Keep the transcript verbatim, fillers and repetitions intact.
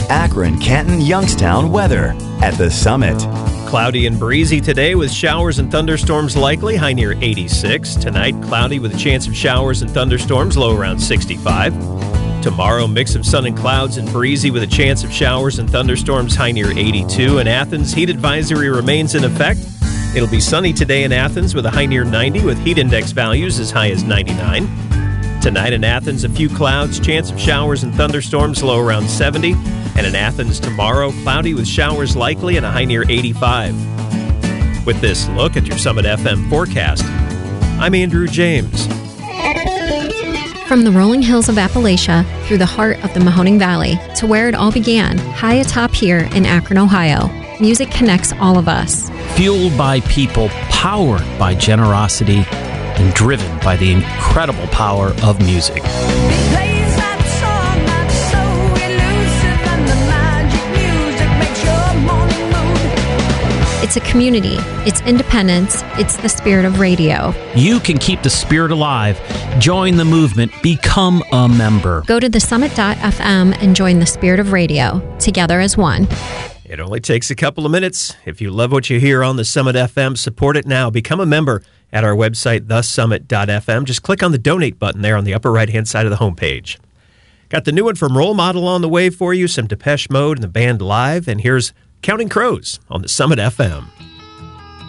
Akron, Canton, Youngstown weather at the Summit. Cloudy and breezy today with showers and thunderstorms likely, high near eighty-six. Tonight, cloudy with a chance of showers and thunderstorms, low around sixty-five. Tomorrow, mix of sun and clouds and breezy with a chance of showers and thunderstorms, high near eighty-two. In Athens, heat advisory remains in effect. It'll be sunny today in Athens with a high near ninety with heat index values as high as ninety-nine. Tonight in Athens, a few clouds, chance of showers and thunderstorms, low around seventy. And in Athens tomorrow, cloudy with showers likely and a high near eighty-five. With this look at your Summit F M forecast, I'm Andrew James. From the rolling hills of Appalachia through the heart of the Mahoning Valley to where it all began, high atop here in Akron, Ohio, music connects all of us. Fueled by people, powered by generosity, and driven by the incredible power of music. It's a community, it's independence, it's the spirit of radio. You can keep the spirit alive. Join the movement. Become a member. Go to the summit dot f m and join the spirit of radio, together as one. It only takes a couple of minutes. If you love what you hear on the Summit F M, support it now. Become a member at our website, the summit dot f m. Just click on the donate button there on the upper right-hand side of the homepage. Got the new one from Role Model on the way for you, some Depeche Mode and the band live, and here's Counting Crows on the Summit F M.